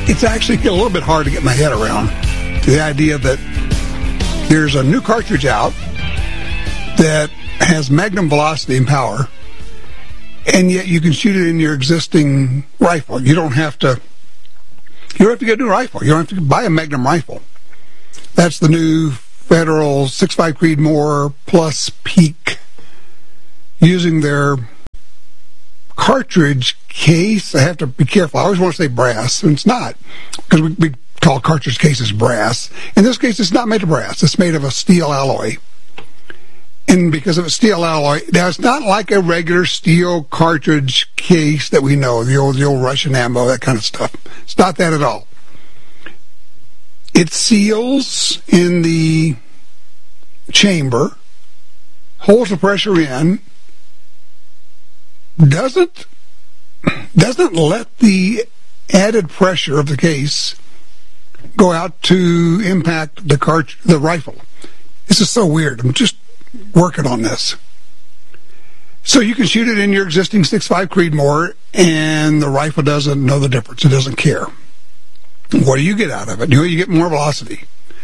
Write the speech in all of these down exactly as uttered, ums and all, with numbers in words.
it's actually a little bit hard to get my head around the idea that there's a new cartridge out that has magnum velocity and power, and yet you can shoot it in your existing rifle. You don't have to you don't have to get a new rifle. You don't have to buy a Magnum rifle. That's the new Federal six point five Creedmoor Plus Peak, using their cartridge case. I have to be careful. I always want to say brass, and it's not, because we, we call cartridge cases brass. In this case, it's not made of brass. It's made of a steel alloy. And because of a steel alloy, now it's not like a regular steel cartridge case that we know, the old, the old Russian ammo, that kind of stuff. It's not that at all. It seals in the chamber, holds the pressure in, doesn't doesn't let the added pressure of the case go out to impact the cart the rifle. This is so weird. I'm just working on this. So you can shoot it in your existing six point five Creedmoor, and the rifle doesn't know the difference. It doesn't care. What do you get out of it? You know, you get more velocity.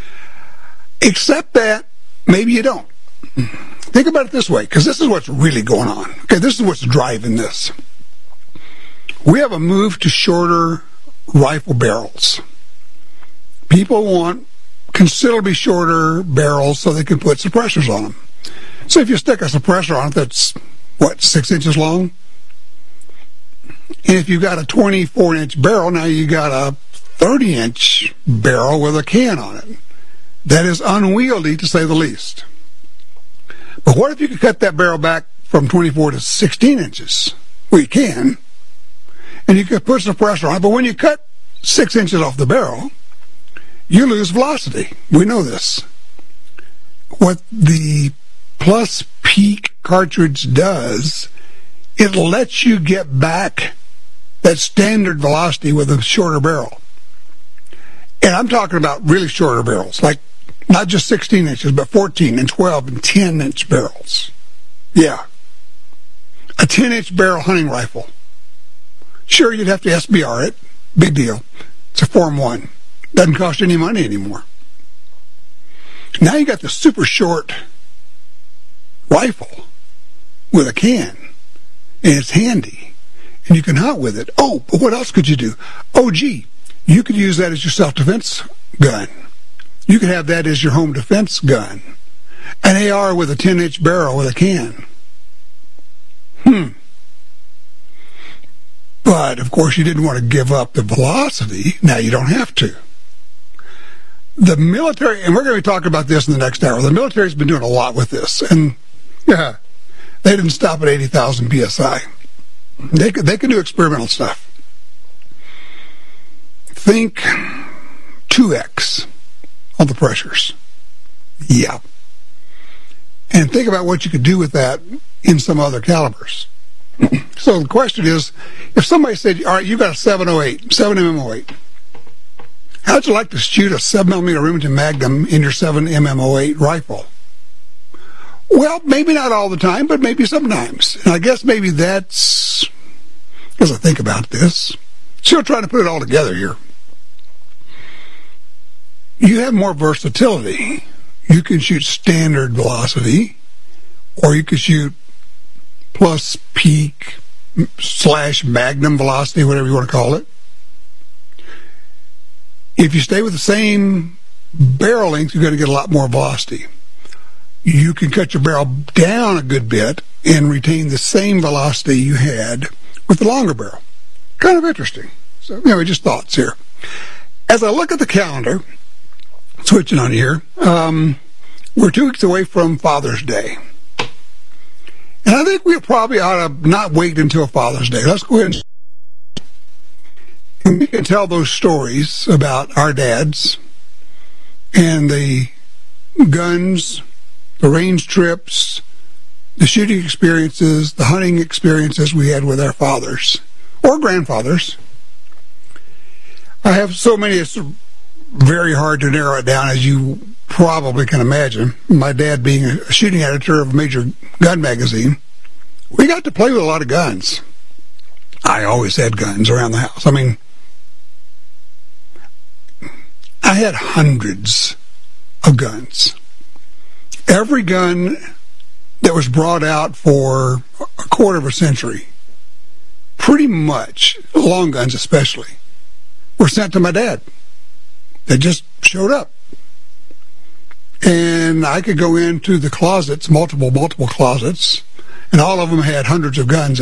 Except that maybe you don't. Think about it this way, because this is what's really going on. Okay, this is what's driving this. We have a move to shorter rifle barrels. People want considerably shorter barrels so they can put suppressors on them. So if you stick a suppressor on it that's, what, six inches long? And if you've got a twenty-four inch barrel, now you got a thirty inch barrel with a can on it. That is unwieldy, to say the least. But what if you could cut that barrel back from twenty-four to sixteen inches? Well, you can. And you could put a suppressor on it, but when you cut six inches off the barrel, you lose velocity. We know this. What the Plus Peak cartridge does, it lets you get back that standard velocity with a shorter barrel. And I'm talking about really shorter barrels, like not just sixteen inches, but fourteen and twelve and ten inch barrels. Yeah. A ten inch barrel hunting rifle. Sure, you'd have to S B R it. Big deal. It's a Form one. Doesn't cost you any money anymore. Now you got the super short rifle with a can, and it's handy, and you can hunt with it. Oh, but what else could you do? Oh, gee, you could use that as your self-defense gun. You could have that as your home defense gun. An A R with a ten inch barrel with a can. Hmm. But, of course, you didn't want to give up the velocity. Now you don't have to. The military, and we're going to be talking about this in the next hour, the military's been doing a lot with this. And, yeah, they didn't stop at eighty thousand P S I. They could, they can do experimental stuff. Think two X on the pressures. Yeah. And think about what you could do with that in some other calibers. So the question is, if somebody said, all right, you've got a seven oh eight, seven M M oh eight, how'd you like to shoot a seven millimeter Remington Magnum in your seven M M oh eight rifle? Well, maybe not all the time, but maybe sometimes. And I guess maybe that's, as I think about this, still trying to put it all together here. You have more versatility. You can shoot standard velocity, or you can shoot Plus Peak slash Magnum velocity, whatever you want to call it. If you stay with the same barrel length, you're going to get a lot more velocity. You can cut your barrel down a good bit and retain the same velocity you had with the longer barrel. Kind of interesting. So, anyway, just thoughts here. As I look at the calendar, switching on here, um, we're two weeks away from Father's Day. And I think we probably ought to not wait until Father's Day. Let's go ahead and we can tell those stories about our dads and the guns, the range trips, the shooting experiences, the hunting experiences we had with our fathers or grandfathers. I have so many, it's very hard to narrow it down, as you probably can imagine. My dad being a shooting editor of a major gun magazine, we got to play with a lot of guns. I always had guns around the house. I mean, I had hundreds of guns. Every gun that was brought out for a quarter of a century, pretty much, long guns especially, were sent to my dad. They just showed up. And I could go into the closets, multiple, multiple closets, and all of them had hundreds of guns